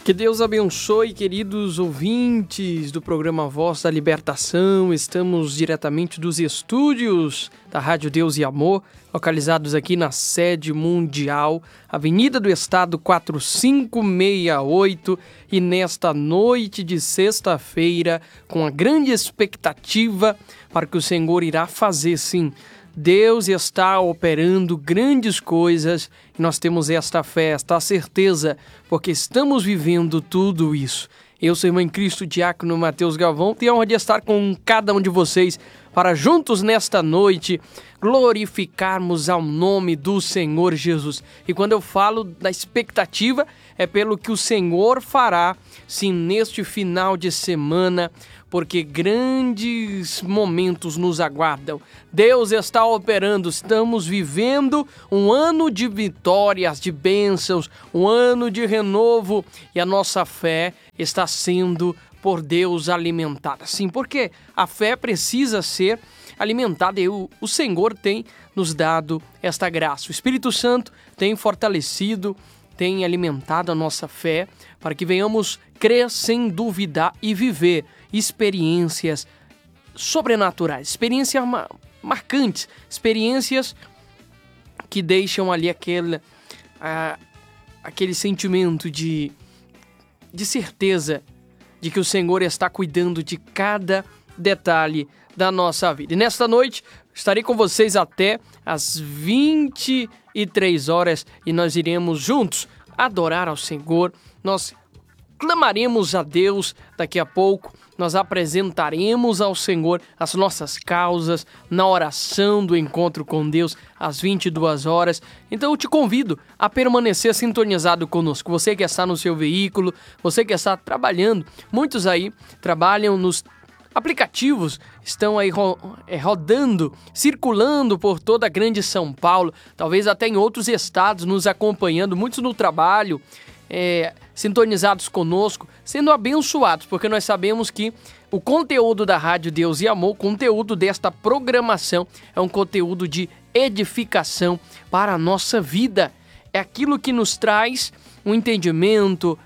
Que Deus abençoe, queridos ouvintes do programa Voz da Libertação. Estamos diretamente dos estúdios da Rádio Deus e Amor, localizados aqui na sede mundial, Avenida do Estado 4568, e nesta noite de sexta-feira, com a grande expectativa para que o Senhor irá fazer, sim. Deus está operando grandes coisas e nós temos esta fé, esta certeza, porque estamos vivendo tudo isso. Eu sou o irmão em Cristo, Diácono Mateus Galvão, tenho a honra de estar com cada um de vocês para juntos nesta noite glorificarmos ao nome do Senhor Jesus. E quando eu falo da expectativa, é pelo que o Senhor fará, sim, neste final de semana, porque grandes momentos nos aguardam. Deus está operando, estamos vivendo um ano de vitórias, de bênçãos, um ano de renovo, e a nossa fé está sendo por Deus alimentada. Sim, porque a fé precisa ser alimentada e o Senhor tem nos dado esta graça. O Espírito Santo tem fortalecido, tem alimentado a nossa fé para que venhamos crer sem duvidar e viver experiências sobrenaturais, experiências marcantes, experiências que deixam ali aquele sentimento de certeza de que o Senhor está cuidando de cada detalhe da nossa vida. E nesta noite estarei com vocês até às 23 horas e nós iremos juntos adorar ao Senhor. Nós clamaremos a Deus daqui a pouco. Nós apresentaremos ao Senhor as nossas causas na oração do encontro com Deus às 22 horas. Então eu te convido a permanecer sintonizado conosco. Você que está no seu veículo, você que está trabalhando, muitos aí trabalham nos aplicativos, estão aí rodando, circulando por toda a grande São Paulo, talvez até em outros estados nos acompanhando, muitos no trabalho, sintonizados conosco, sendo abençoados, porque nós sabemos que o conteúdo da Rádio Deus e Amor, o conteúdo desta programação é um conteúdo de edificação para a nossa vida. É aquilo que nos traz um entendimento,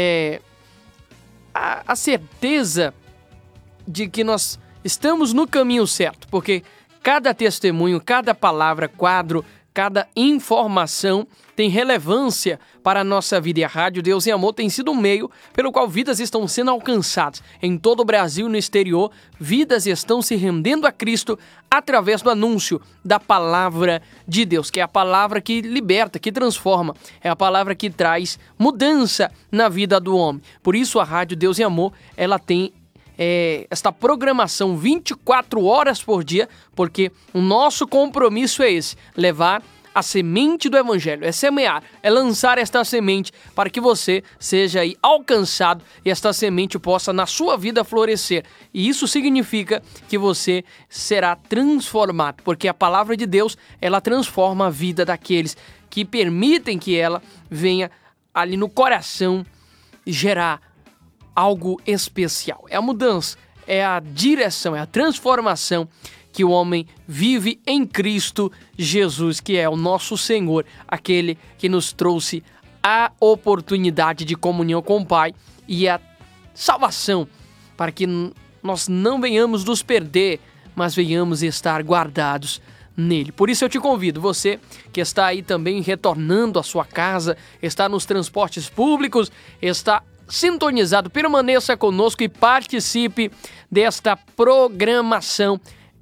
a certeza de que nós estamos no caminho certo, porque cada testemunho, cada palavra, quadro, cada informação tem relevância para a nossa vida. E a Rádio Deus e Amor tem sido um meio pelo qual vidas estão sendo alcançadas. Em todo o Brasil e no exterior, vidas estão se rendendo a Cristo através do anúncio da palavra de Deus, que é a palavra que liberta, que transforma, é a palavra que traz mudança na vida do homem. Por isso a Rádio Deus e Amor, ela tem esta programação 24 horas por dia, porque o nosso compromisso é esse, levar a semente do Evangelho, é semear, é lançar esta semente para que você seja aí alcançado e esta semente possa na sua vida florescer. E isso significa que você será transformado, porque a palavra de Deus, ela transforma a vida daqueles que permitem que ela venha ali no coração gerar algo especial. É a mudança, é a direção, é a transformação que o homem vive em Cristo Jesus, que é o nosso Senhor, aquele que nos trouxe a oportunidade de comunhão com o Pai e a salvação, para que nós não venhamos nos perder, mas venhamos estar guardados nele. Por isso eu te convido, você que está aí também retornando à sua casa, está nos transportes públicos, está sintonizado, permaneça conosco e participe desta programação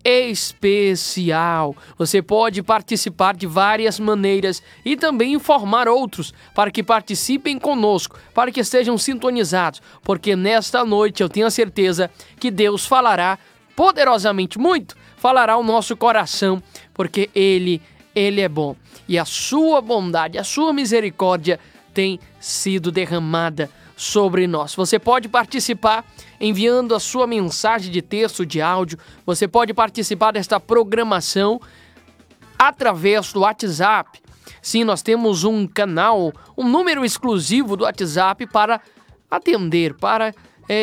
especial. Você pode participar de várias maneiras e também informar outros para que participem conosco, para que estejam sintonizados, porque nesta noite eu tenho a certeza que Deus falará poderosamente, muito, falará ao nosso coração, porque Ele é bom e a sua bondade, a sua misericórdia tem sido derramada sobre nós. Você pode participar enviando a sua mensagem de texto, de áudio. Você pode participar desta programação através do WhatsApp. Sim, nós temos um canal, um número exclusivo do WhatsApp para atender, para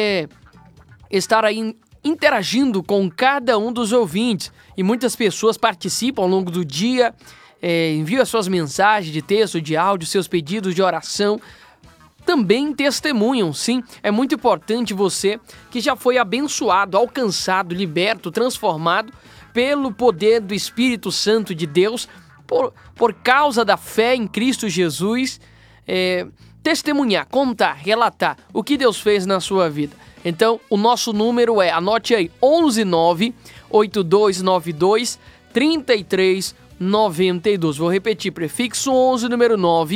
estar aí interagindo com cada um dos ouvintes. E muitas pessoas participam ao longo do dia, enviam as suas mensagens de texto, de áudio, seus pedidos de oração. também testemunham. Sim, é muito importante você que já foi abençoado, alcançado, liberto, transformado pelo poder do Espírito Santo de Deus, por causa da fé em Cristo Jesus, testemunhar, contar, relatar o que Deus fez na sua vida. Então, o nosso número anote aí, 119-8292-3392. Vou repetir, prefixo 11, número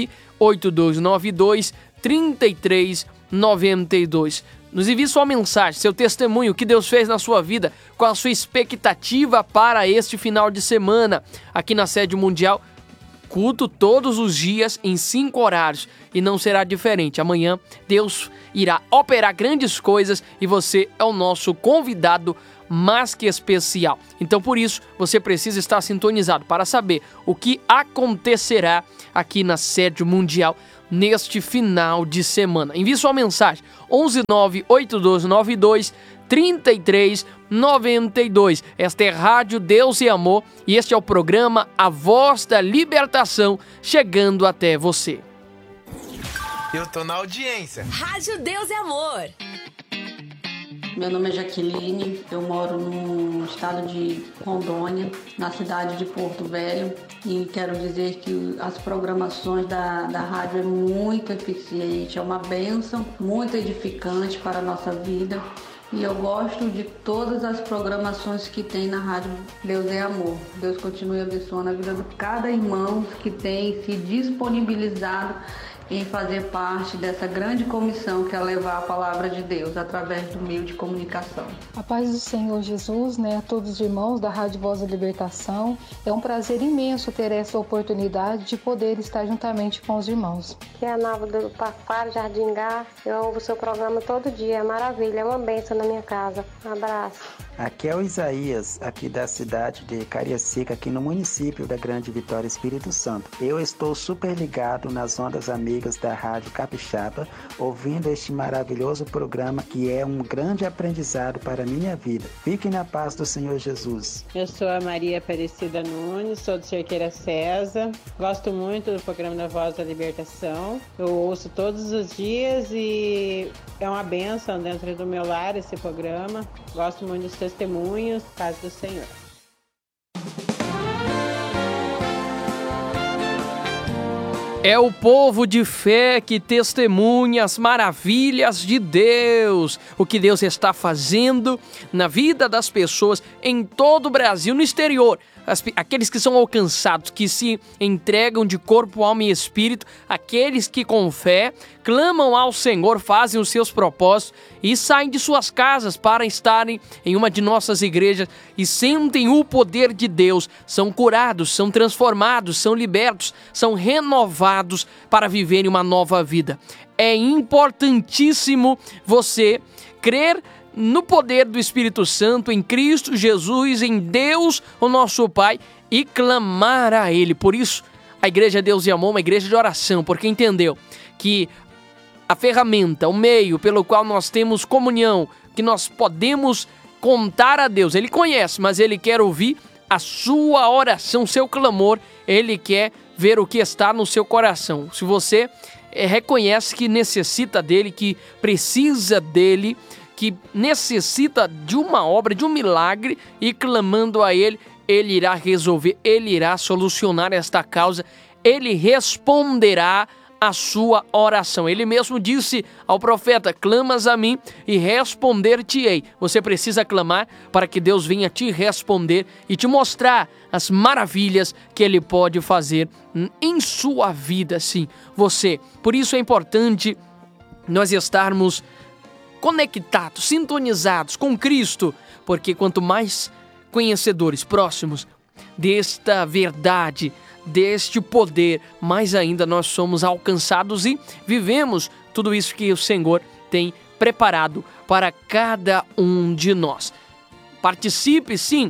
9-8292-3392. Nos envie sua mensagem, seu testemunho, o que Deus fez na sua vida, qual a sua expectativa para este final de semana. Aqui na Sede Mundial, culto todos os dias em 5 horários e não será diferente. Amanhã Deus irá operar grandes coisas e você é o nosso convidado mais que especial. Então, por isso, você precisa estar sintonizado para saber o que acontecerá aqui na Sede Mundial neste final de semana. Envie sua mensagem 119-8292-3392. Esta é Rádio Deus e Amor e este é o programa A Voz da Libertação, chegando até você. Eu tô na audiência. Rádio Deus e Amor. Meu nome é Jaqueline, eu moro no estado de Rondônia, na cidade de Porto Velho, e quero dizer que as programações da rádio é muito eficiente, é uma bênção, muito edificante para a nossa vida. E eu gosto de todas as programações que tem na Rádio Deus é Amor. Deus continue abençoando a vida de cada irmão que tem se disponibilizado em fazer parte dessa grande comissão que é levar a palavra de Deus através do meio de comunicação. A paz do Senhor Jesus, a todos os irmãos da Rádio Voz da Libertação. É um prazer imenso ter essa oportunidade de poder estar juntamente com os irmãos. Aqui é a Nova do Pafaro, Jardim Gá. Eu ouvo o seu programa todo dia, é maravilha, é uma bênção na minha casa. Um abraço. Aqui é o Isaías, aqui da cidade de Cariacica, aqui no município da Grande Vitória, Espírito Santo. Eu estou super ligado nas ondas amigas da Rádio Capixaba, ouvindo este maravilhoso programa que é um grande aprendizado para a minha vida. Fique na paz do Senhor Jesus. Eu sou a Maria Aparecida Nunes, sou do Cerqueira César. Gosto muito do programa da Voz da Libertação. Eu ouço todos os dias e é uma bênção dentro do meu lar esse programa. Gosto muito dos testemunhos, paz do Senhor. É o povo de fé que testemunha as maravilhas de Deus, o que Deus está fazendo na vida das pessoas em todo o Brasil, no exterior. Aqueles que são alcançados, que se entregam de corpo, alma e espírito, aqueles que com fé clamam ao Senhor, fazem os seus propósitos e saem de suas casas para estarem em uma de nossas igrejas e sentem o poder de Deus, são curados, são transformados, são libertos, são renovados para viverem uma nova vida. É importantíssimo você crer no poder do Espírito Santo, em Cristo Jesus, em Deus, o nosso Pai, e clamar a Ele. Por isso, a Igreja Deus e Amor é uma igreja de oração, porque entendeu que a ferramenta, o meio pelo qual nós temos comunhão, que nós podemos contar a Deus, Ele conhece, mas Ele quer ouvir a sua oração, seu clamor, Ele quer ver o que está no seu coração. Se você reconhece que necessita dEle, que precisa dEle, que necessita de uma obra, de um milagre, e clamando a Ele, Ele irá resolver, Ele irá solucionar esta causa, Ele responderá a sua oração. Ele mesmo disse ao profeta: clamas a mim e responder-te-ei. Você precisa clamar para que Deus venha te responder e te mostrar as maravilhas que Ele pode fazer em sua vida, sim, você. Por isso é importante nós estarmos conectados, sintonizados com Cristo, porque quanto mais conhecedores, próximos desta verdade, deste poder, mais ainda nós somos alcançados e vivemos tudo isso que o Senhor tem preparado para cada um de nós. Participe, sim,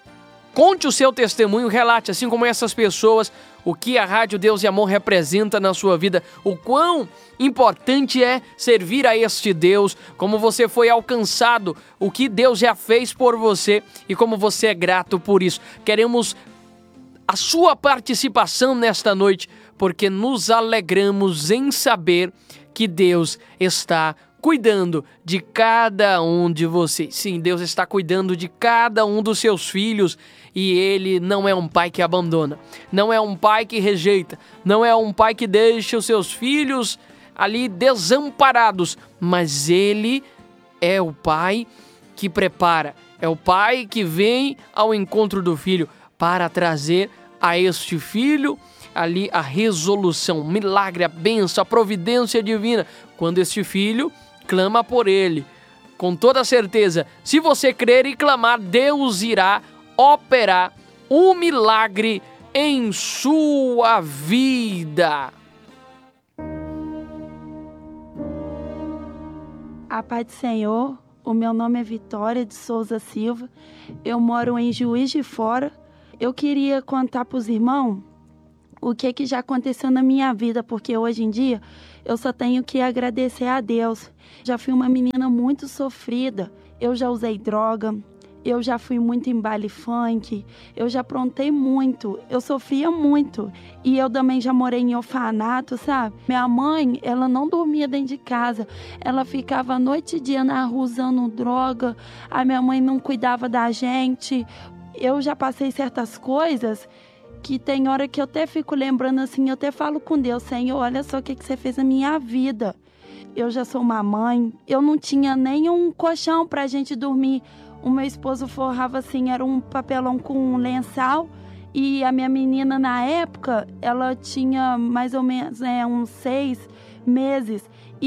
conte o seu testemunho, relate, assim como essas pessoas, o que a Rádio Deus e Amor representa na sua vida, o quão importante é servir a este Deus, como você foi alcançado, o que Deus já fez por você e como você é grato por isso. Queremos a sua participação nesta noite porque nos alegramos em saber que Deus está cuidando de cada um de vocês. Sim, Deus está cuidando de cada um dos seus filhos e Ele não é um pai que abandona, não é um pai que rejeita, não é um pai que deixa os seus filhos ali desamparados, mas Ele é o pai que prepara, é o pai que vem ao encontro do filho para trazer a este filho ali a resolução, o milagre, a bênção, a providência divina, quando este filho clama por ele. Com toda certeza, se você crer e clamar, Deus irá operar um milagre em sua vida. A paz do Senhor, o meu nome é Vitória de Souza Silva, eu moro em Juiz de Fora. Eu queria contar para os irmãos o que já aconteceu na minha vida, porque hoje em dia eu só tenho que agradecer a Deus. Já fui uma menina muito sofrida, eu já usei droga, eu já fui muito em baile funk, eu já aprontei muito, eu sofria muito. E eu também já morei em orfanato, sabe? Minha mãe, ela não dormia dentro de casa, ela ficava noite e dia na rua usando droga, a minha mãe não cuidava da gente. Eu já passei certas coisas que tem hora que eu até fico lembrando assim, eu até falo com Deus: Senhor, olha só o que você fez na minha vida. Eu já sou uma mãe, eu não tinha nenhum colchão pra gente dormir. O meu esposo forrava assim, era um papelão com um lençol, e a minha menina na época, ela tinha mais ou menos uns 6 meses.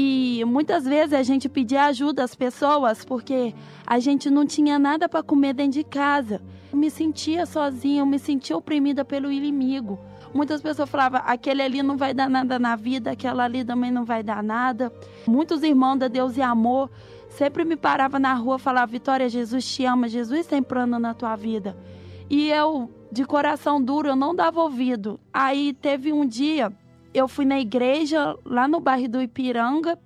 E muitas vezes a gente pedia ajuda às pessoas, porque a gente não tinha nada para comer dentro de casa. Eu me sentia sozinha, eu me sentia oprimida pelo inimigo. Muitas pessoas falavam: aquele ali não vai dar nada na vida, aquela ali também não vai dar nada. Muitos irmãos da Deus e Amor sempre me paravam na rua e falavam: Vitória, Jesus te ama, Jesus tem plano na tua vida. E eu, de coração duro, eu não dava ouvido. Aí teve um dia, eu fui na igreja, lá no bairro do Ipiranga,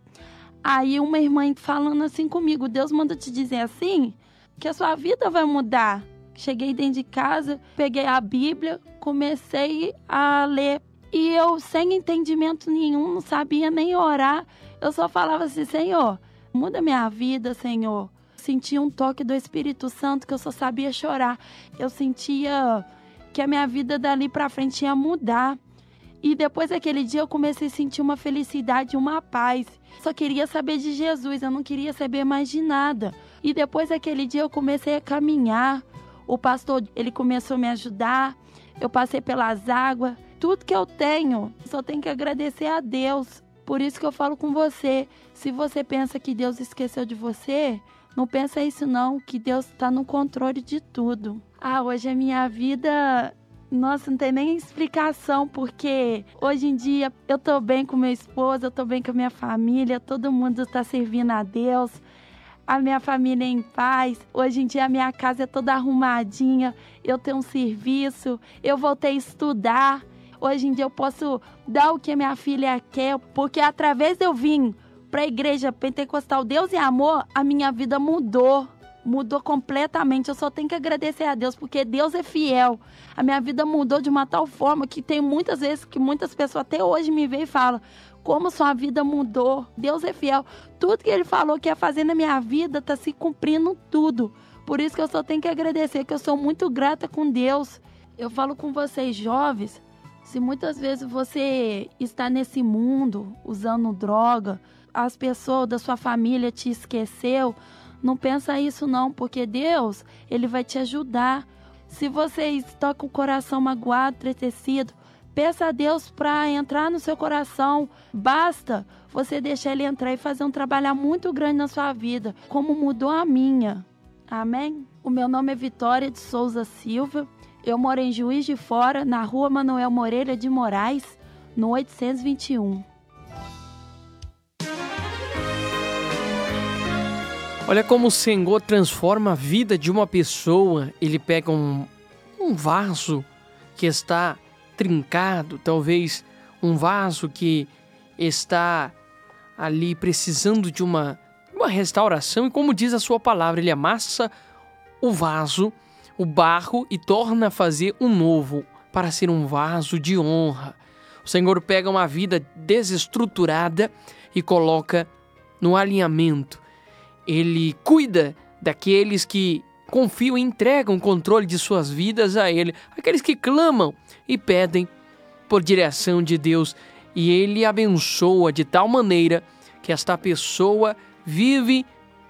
aí uma irmã falando assim comigo: Deus manda te dizer assim, que a sua vida vai mudar. Cheguei dentro de casa, peguei a Bíblia, comecei a ler. E eu, sem entendimento nenhum, não sabia nem orar. Eu só falava assim: Senhor, muda minha vida, Senhor. Sentia um toque do Espírito Santo que eu só sabia chorar. Eu sentia que a minha vida dali pra frente ia mudar. E depois daquele dia eu comecei a sentir uma felicidade, uma paz. Só queria saber de Jesus, eu não queria saber mais de nada. E depois daquele dia eu comecei a caminhar. O pastor, ele começou a me ajudar. Eu passei pelas águas. Tudo que eu tenho, só tenho que agradecer a Deus. Por isso que eu falo com você. Se você pensa que Deus esqueceu de você, não pensa isso não, que Deus está no controle de tudo. Hoje a minha vida... Nossa, não tem nem explicação, porque hoje em dia eu tô bem com meu esposo, eu tô bem com a minha família, todo mundo tá servindo a Deus, a minha família é em paz. Hoje em dia a minha casa é toda arrumadinha, eu tenho um serviço, eu voltei a estudar. Hoje em dia eu posso dar o que a minha filha quer, porque através de eu vir para a igreja pentecostal Deus e Amor, a minha vida mudou. Mudou completamente. Eu só tenho que agradecer a Deus, porque Deus é fiel. A minha vida mudou de uma tal forma que tem muitas vezes que muitas pessoas até hoje me veem e falam: como sua vida mudou. Deus é fiel. Tudo que Ele falou que ia fazer na minha vida está se cumprindo tudo. Por isso que eu só tenho que agradecer, que eu sou muito grata com Deus. Eu falo com vocês jovens, se muitas vezes você está nesse mundo usando droga, as pessoas da sua família te esqueceu, não pensa isso não, porque Deus, Ele vai te ajudar. Se você está com o coração magoado, entristecido, peça a Deus para entrar no seu coração. Basta você deixar Ele entrar e fazer um trabalho muito grande na sua vida, como mudou a minha. Amém? O meu nome é Vitória de Souza Silva. Eu moro em Juiz de Fora, na rua Manuel Moreira de Moraes, no 821. Olha como o Senhor transforma a vida de uma pessoa. Ele pega um vaso que está trincado, talvez um vaso que está ali precisando de uma restauração, e como diz a sua palavra, Ele amassa o vaso, o barro, e torna a fazer um novo, para ser um vaso de honra. O Senhor pega uma vida desestruturada e coloca no alinhamento. Ele cuida daqueles que confiam e entregam o controle de suas vidas a Ele. Aqueles que clamam e pedem por direção de Deus. E Ele abençoa de tal maneira que esta pessoa vive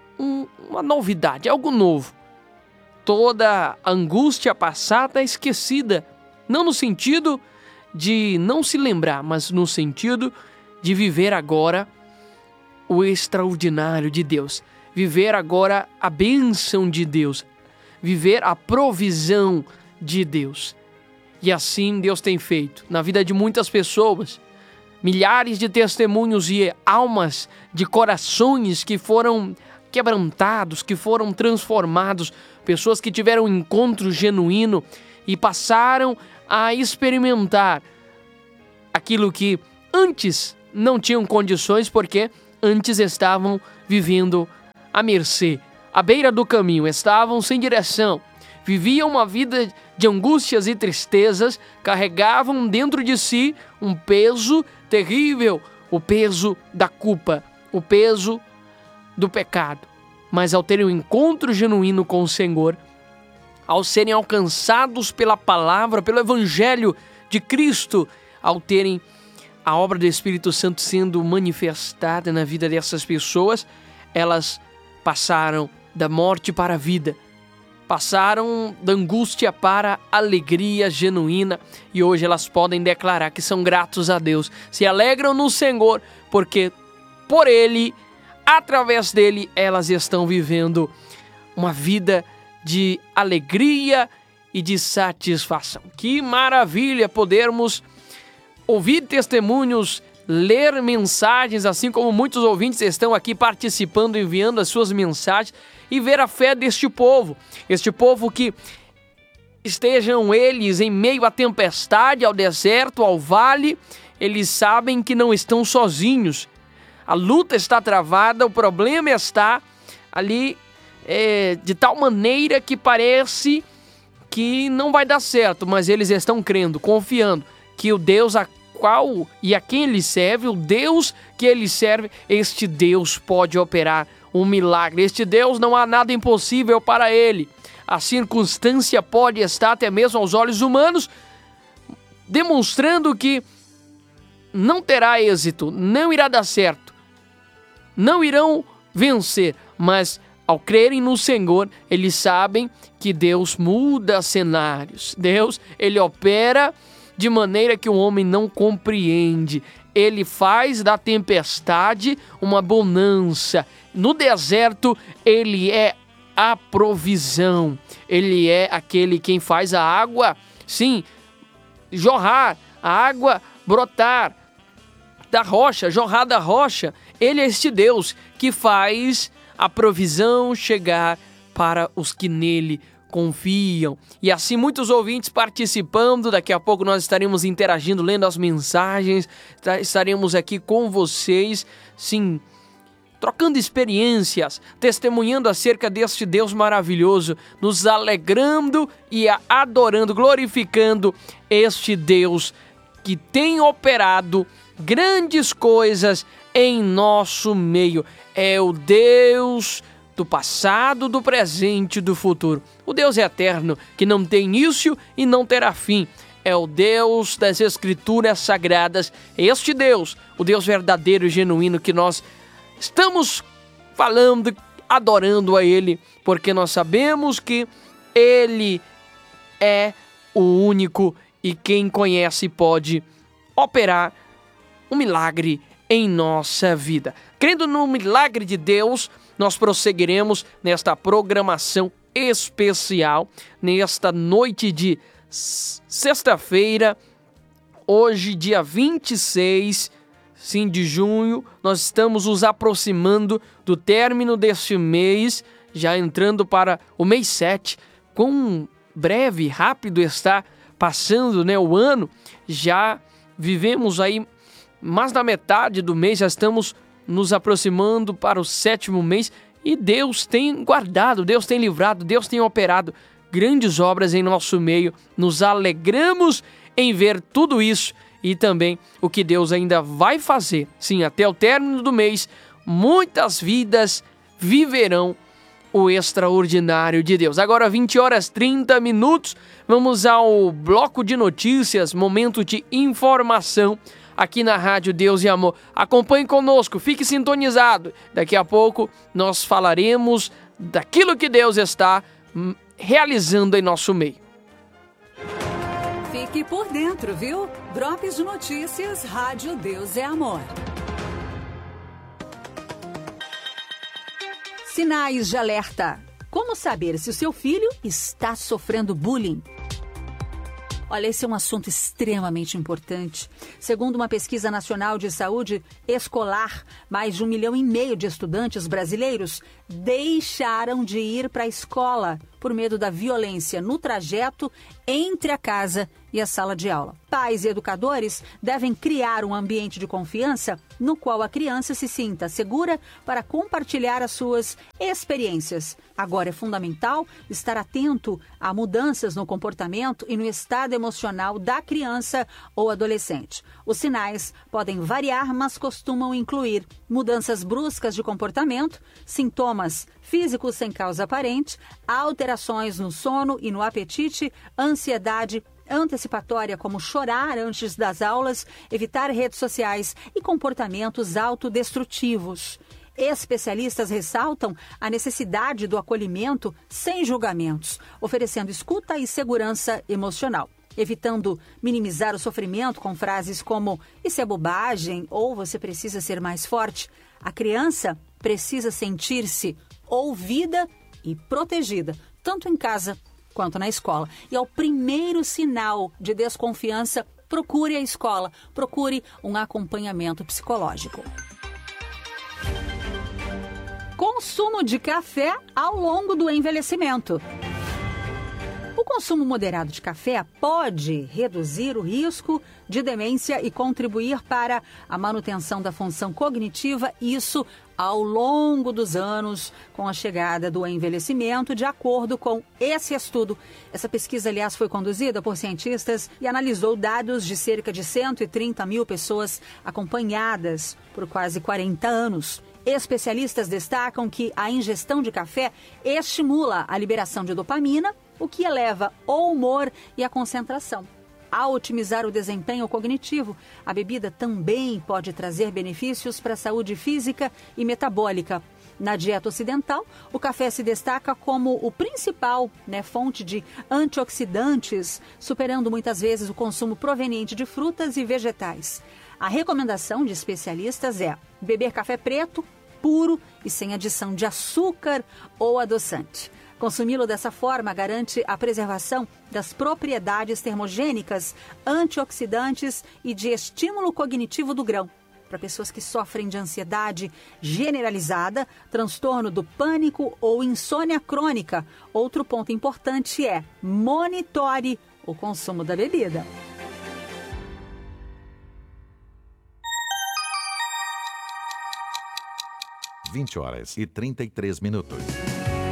uma novidade, algo novo. Toda a angústia passada é esquecida. Não no sentido de não se lembrar, mas no sentido de viver agora o extraordinário de Deus. Viver agora a bênção de Deus. Viver a provisão de Deus. E assim Deus tem feito na vida de muitas pessoas. Milhares de testemunhos e almas de corações que foram quebrantados, que foram transformados. Pessoas que tiveram um encontro genuíno e passaram a experimentar aquilo que antes não tinham condições, porque antes estavam vivendo à mercê, à beira do caminho, estavam sem direção, viviam uma vida de angústias e tristezas, carregavam dentro de si um peso terrível, o peso da culpa, o peso do pecado. Mas ao terem um encontro genuíno com o Senhor, ao serem alcançados pela palavra, pelo Evangelho de Cristo, ao terem a obra do Espírito Santo sendo manifestada na vida dessas pessoas, elas passaram da morte para a vida, passaram da angústia para a alegria genuína, e hoje elas podem declarar que são gratos a Deus, se alegram no Senhor, porque por Ele, através dele, elas estão vivendo uma vida de alegria e de satisfação. Que maravilha podermos ouvir testemunhos, ler mensagens, assim como muitos ouvintes estão aqui participando, enviando as suas mensagens, e ver a fé deste povo. Este povo que estejam eles em meio à tempestade, ao deserto, ao vale, eles sabem que não estão sozinhos. A luta está travada, o problema está ali de tal maneira que parece que não vai dar certo, mas eles estão crendo, confiando que o Deus a qual e a quem ele serve, o Deus que ele serve, este Deus pode operar um milagre. Este Deus, não há nada impossível para ele. A circunstância pode estar até mesmo aos olhos humanos, demonstrando que não terá êxito, não irá dar certo, não irão vencer, mas ao crerem no Senhor, eles sabem que Deus muda cenários. Deus, ele opera de maneira que o homem não compreende. Ele faz da tempestade uma bonança. No deserto, ele é a provisão. Ele é aquele quem faz a água, sim, jorrar, a água brotar da rocha, jorrar da rocha. Ele é este Deus que faz a provisão chegar para os que nele confiam. E assim muitos ouvintes participando. Daqui a pouco nós estaremos interagindo, lendo as mensagens, estaremos aqui com vocês, sim, trocando experiências, testemunhando acerca deste Deus maravilhoso, nos alegrando e adorando, glorificando este Deus que tem operado grandes coisas em nosso meio. É o Deus do passado, do presente e do futuro. O Deus eterno, que não tem início e não terá fim. É o Deus das Escrituras Sagradas. Este Deus, o Deus verdadeiro e genuíno que nós estamos falando, adorando a Ele, porque nós sabemos que Ele é o único e quem conhece pode operar um milagre em nossa vida. Crendo no milagre de Deus, nós prosseguiremos nesta programação especial, nesta noite de sexta-feira, hoje, dia 26, sim, de junho. Nós estamos nos aproximando do término deste mês, já entrando para o mês 7. Quão breve, rápido está passando, né, o ano. Já vivemos aí mais da metade do mês, já estamos nos aproximando para o 7º mês, e Deus tem guardado, Deus tem livrado, Deus tem operado grandes obras em nosso meio. Nos alegramos em ver tudo isso e também o que Deus ainda vai fazer. Sim, até o término do mês, muitas vidas viverão o extraordinário de Deus. Agora 20h30, vamos ao bloco de notícias, momento de informação aqui na Rádio Deus e Amor. Acompanhe conosco, fique sintonizado. Daqui a pouco nós falaremos daquilo que Deus está realizando em nosso meio. Fique por dentro, viu? Drops de notícias, Rádio Deus é Amor. Sinais de alerta. Como saber se o seu filho está sofrendo bullying? Olha, esse é um assunto extremamente importante. Segundo uma pesquisa nacional de saúde escolar, mais de 1,5 milhão de estudantes brasileiros deixaram de ir para a escola por medo da violência no trajeto entre a casa e a sala de aula. Pais e educadores devem criar um ambiente de confiança no qual a criança se sinta segura para compartilhar as suas experiências. Agora é fundamental estar atento a mudanças no comportamento e no estado emocional da criança ou adolescente. Os sinais podem variar, mas costumam incluir mudanças bruscas de comportamento, sintomas físicos sem causa aparente, alterações no sono e no apetite, ansiedade antecipatória como chorar antes das aulas, evitar redes sociais e comportamentos autodestrutivos. Especialistas ressaltam a necessidade do acolhimento sem julgamentos, oferecendo escuta e segurança emocional, evitando minimizar o sofrimento com frases como "isso é bobagem" ou "você precisa ser mais forte". A criança precisa sentir-se ouvida e protegida, tanto em casa quanto na escola. E ao primeiro sinal de desconfiança, procure a escola, procure um acompanhamento psicológico. Consumo de café ao longo do envelhecimento. O consumo moderado de café pode reduzir o risco de demência e contribuir para a manutenção da função cognitiva, isso ao longo dos anos, com a chegada do envelhecimento, de acordo com esse estudo. Essa pesquisa, aliás, foi conduzida por cientistas e analisou dados de cerca de 130 mil pessoas acompanhadas por quase 40 anos. Especialistas destacam que a ingestão de café estimula a liberação de dopamina, o que eleva o humor e a concentração. Ao otimizar o desempenho cognitivo, a bebida também pode trazer benefícios para a saúde física e metabólica. Na dieta ocidental, o café se destaca como o principal fonte de antioxidantes, superando muitas vezes o consumo proveniente de frutas e vegetais. A recomendação de especialistas é beber café preto, puro e sem adição de açúcar ou adoçante. Consumi-lo dessa forma garante a preservação das propriedades termogênicas, antioxidantes e de estímulo cognitivo do grão. Para pessoas que sofrem de ansiedade generalizada, transtorno do pânico ou insônia crônica, outro ponto importante é monitore o consumo da bebida. (20h33).